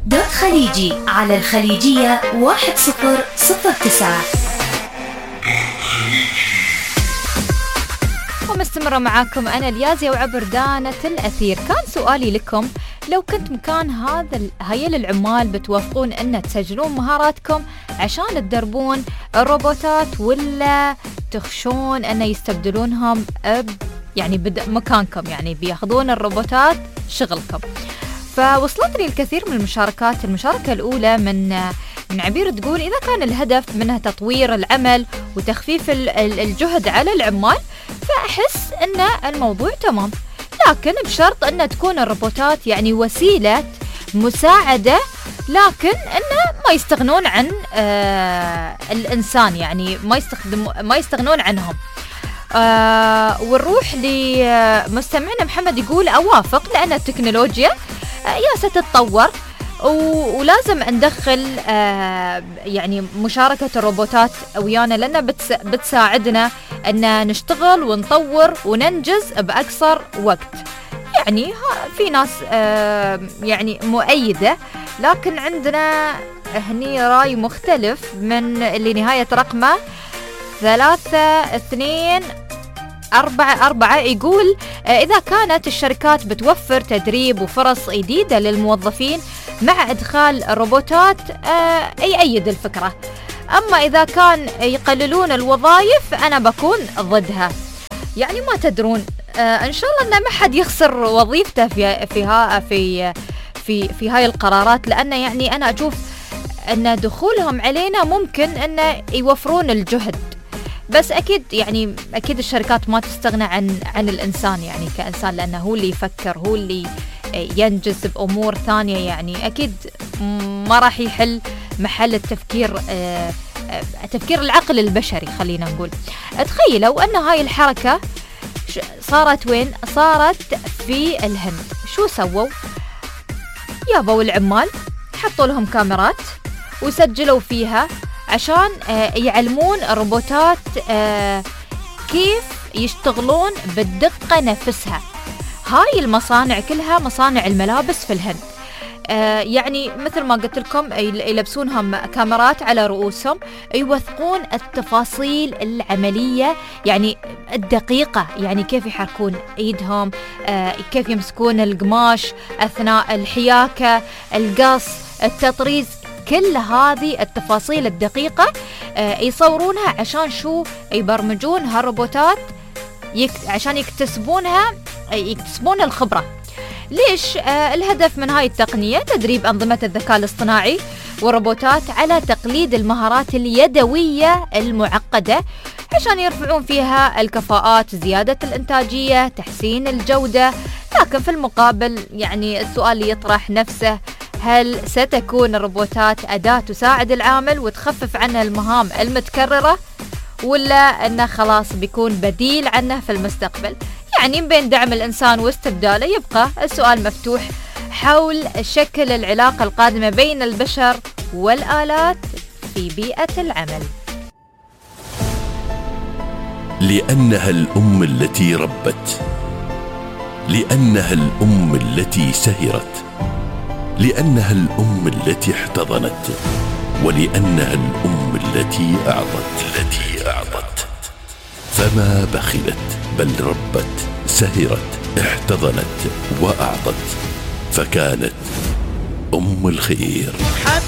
خليجي على الخليجية 1009. ومستمرة معاكم أنا اليازية وعبر دانة الأثير. كان سؤالي لكم: لو كنت مكان هيل العمال بتوافقون أن تسجلون مهاراتكم عشان تدربون الروبوتات، ولا تخشون أن يستبدلونهم يعني مكانكم، يعني بياخذون الروبوتات شغلكم؟ فوصلتني الكثير من المشاركات. المشاركة الأولى من عبير تقول: إذا كان الهدف منها تطوير العمل وتخفيف الجهد على العمال فأحس أن الموضوع تمام، لكن بشرط أن تكون الروبوتات يعني وسيلة مساعدة، لكن أن ما يستغنون عن الإنسان، يعني ما يستغنون عنهم. ونروح لمستمعنا محمد يقول: أوافق، لأن التكنولوجيا ستتطور ولازم ندخل يعني مشاركة الروبوتات ويانا، لأنها بتساعدنا أن نشتغل ونطور وننجز بأقصر وقت. يعني في ناس يعني مؤيدة، لكن عندنا هني رأي مختلف من اللي نهاية رقمه 3244 يقول: إذا كانت الشركات بتوفر تدريب وفرص جديدة للموظفين مع إدخال الروبوتات يأيد الفكرة، أما إذا كان يقللون الوظائف أنا بكون ضدها. يعني ما تدرون، إن شاء الله أن ما حد يخسر وظيفته في هاي القرارات، لأن يعني أنا أشوف أن دخولهم علينا ممكن أن يوفرون الجهد، بس أكيد الشركات ما تستغنى عن الإنسان، يعني كإنسان، لأنه هو اللي يفكر، هو اللي ينجز بأمور ثانية. يعني أكيد ما راح يحل محل تفكير العقل البشري، خلينا نقول. تخيلوا أن هاي الحركة صارت وين؟ صارت في الهند. شو سووا؟ جابوا العمال، حطوا لهم كاميرات وسجلوا فيها عشان يعلمون الروبوتات كيف يشتغلون بالدقة نفسها. هاي المصانع كلها مصانع الملابس في الهند، يعني مثل ما قلت لكم يلبسونهم كاميرات على رؤوسهم، يوثقون التفاصيل العملية، يعني الدقيقة، يعني كيف يحركون ايدهم، كيف يمسكون القماش أثناء الحياكة، القص، التطريز، كل هذه التفاصيل الدقيقة يصورونها عشان شو؟ يبرمجون هالروبوتات عشان يكتسبون الخبرة. ليش؟ الهدف من هاي التقنية تدريب أنظمة الذكاء الاصطناعي والروبوتات على تقليد المهارات اليدوية المعقدة، عشان يرفعون فيها الكفاءات، زيادة الإنتاجية، تحسين الجودة. لكن في المقابل يعني السؤال اللي يطرح نفسه: هل ستكون الروبوتات أداة تساعد العامل وتخفف عنه المهام المتكررة، ولا أنه خلاص بيكون بديل عنه في المستقبل؟ يعني بين دعم الإنسان واستبداله يبقى السؤال مفتوح حول شكل العلاقة القادمة بين البشر والآلات في بيئة العمل. لأنها الأم التي ربت، لأنها الأم التي سهرت، لأنها الأم التي احتضنت، ولأنها الأم التي أعطت. فما بخلت، بل ربت، سهرت، احتضنت وأعطت، فكانت أم الخير.